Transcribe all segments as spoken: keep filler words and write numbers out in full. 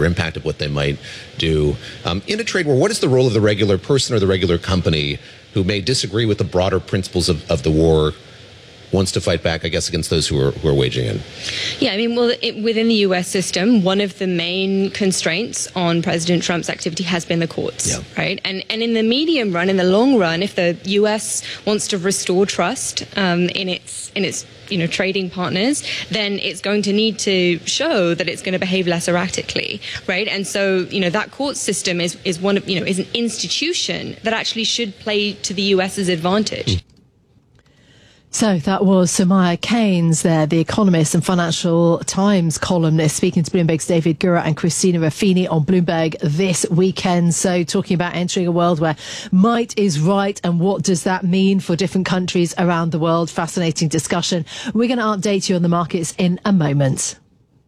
impact of what they might do. Um, in a trade war, what is the role of the regular person or the regular company who may disagree with the broader principles of, of the war, wants to fight back, I guess, against those who are who are waging it? Yeah, I mean, well, it, within the U S system, one of the main constraints on President Trump's activity has been the courts, yeah. right? And and in the medium run, in the long run, if the U S wants to restore trust um, in its in its you know trading partners, then it's going to need to show that it's going to behave less erratically, right? And so you know that court system is is one of you know is an institution that actually should play to the US's advantage. Mm. So that was Soumaya Keynes there, the Economist and Financial Times columnist, speaking to Bloomberg's David Gura and Christina Ruffini on Bloomberg this weekend. So talking about entering a world where might is right and what does that mean for different countries around the world. Fascinating discussion. We're going to update you on the markets in a moment.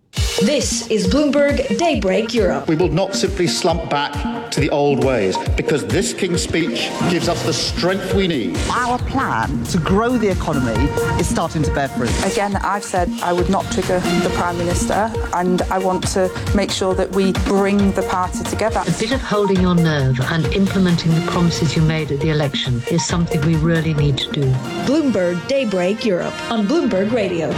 This is Bloomberg Daybreak Europe. We will not simply slump back to the old ways, because this King's speech gives us the strength we need. Our plan to grow the economy is starting to bear fruit. Again, I've said I would not trigger the Prime Minister, and I want to make sure that we bring the party together. A bit of holding your nerve and implementing the promises you made at the election is something we really need to do. Bloomberg Daybreak Europe on Bloomberg Radio.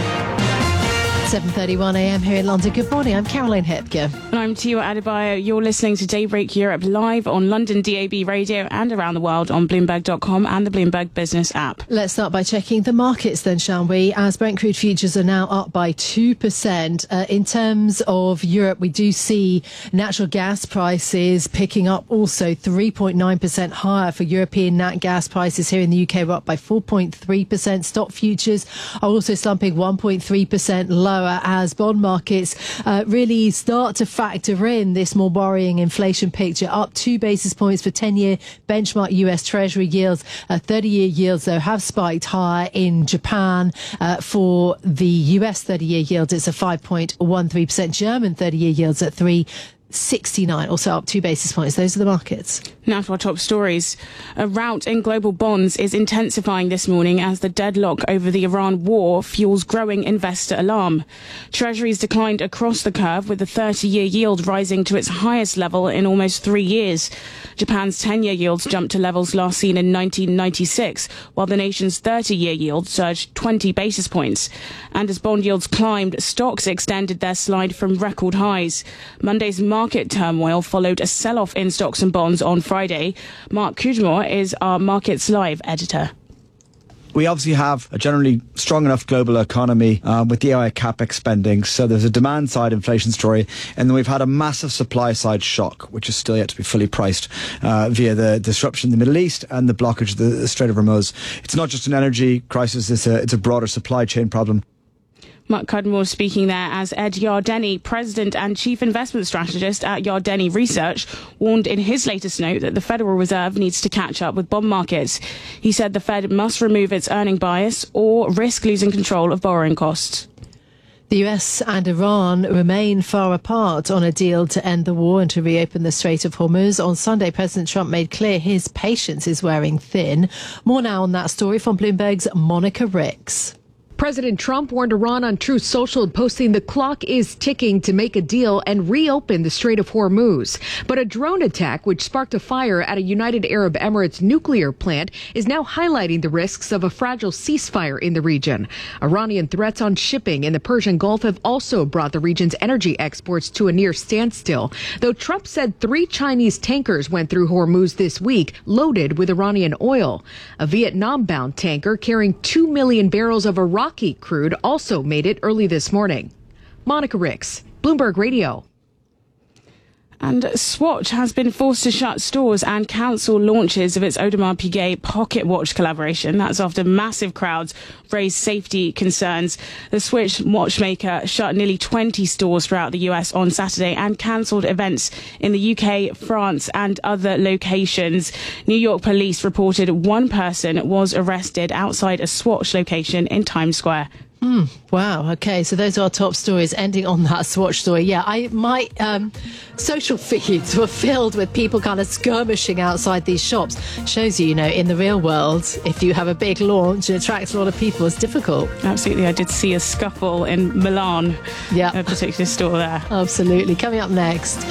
seven thirty-one a m here in London. Good morning, I'm Caroline Hepker. And I'm Tia Adebayo. You're listening to Daybreak Europe live on London D A B radio and around the world on Bloomberg dot com and the Bloomberg Business app. Let's start by checking the markets then, shall we? As Brent crude futures are now up by two percent. Uh, in terms of Europe, we do see natural gas prices picking up also three point nine percent higher for European nat gas prices. Here in the U K, we're up by four point three percent. Stock futures are also slumping one point three percent lower, as bond markets uh, really start to factor in this more worrying inflation picture. Up two basis points for ten-year benchmark U S Treasury yields. Uh, thirty-year yields, though, have spiked higher in Japan. Uh, for the U S thirty-year yield, it's a five point one three percent. German thirty-year yields at three sixty-nine, also up two basis points. Those are the markets. Now to our top stories. A rout in global bonds is intensifying this morning as the deadlock over the Iran war fuels growing investor alarm. Treasuries declined across the curve, with the thirty-year yield rising to its highest level in almost three years. Japan's ten-year yields jumped to levels last seen in nineteen ninety-six, while the nation's thirty-year yield surged twenty basis points. And as bond yields climbed, stocks extended their slide from record highs. Monday's market turmoil followed a sell-off in stocks and bonds on Friday. Mark Cudmore is our Markets Live editor. We obviously have a generally strong enough global economy um, with the A I capex spending, so there's a demand side inflation story, and then we've had a massive supply side shock, which is still yet to be fully priced uh, via the disruption in the Middle East and the blockage of the Strait of Hormuz. It's not just an energy crisis, it's a, it's a broader supply chain problem. Mark Cudmore speaking there as Ed Yardeni, President and Chief Investment Strategist at Yardeni Research, warned in his latest note that the Federal Reserve needs to catch up with bond markets. He said the Fed must remove its earning bias or risk losing control of borrowing costs. The U S and Iran remain far apart on a deal to end the war and to reopen the Strait of Hormuz. On Sunday, President Trump made clear his patience is wearing thin. More now on that story from Bloomberg's Monica Ricks. President Trump warned Iran on Truth Social, posting the clock is ticking to make a deal and reopen the Strait of Hormuz. But a drone attack, which sparked a fire at a United Arab Emirates nuclear plant, is now highlighting the risks of a fragile ceasefire in the region. Iranian threats on shipping in the Persian Gulf have also brought the region's energy exports to a near standstill, though Trump said three Chinese tankers went through Hormuz this week, loaded with Iranian oil. A Vietnam-bound tanker carrying two million barrels of Iraqi crude also made it early this morning. Monica Ricks, Bloomberg Radio. And Swatch has been forced to shut stores and cancel launches of its Audemars Piguet pocket watch collaboration. That's after massive crowds raised safety concerns. The Swiss watchmaker shut nearly twenty stores throughout the U S on Saturday and cancelled events in the U K, France and other locations. New York police reported one person was arrested outside a Swatch location in Times Square. Mm, wow. Okay. So those are our top stories. Ending on that Swatch story. Yeah, I my um, social feeds were filled with people kind of skirmishing outside these shops. Shows you, you know, in the real world, if you have a big launch and attracts a lot of people, it's difficult. Absolutely. I did see a scuffle in Milan. Yeah, a particular store there. Absolutely. Coming up next.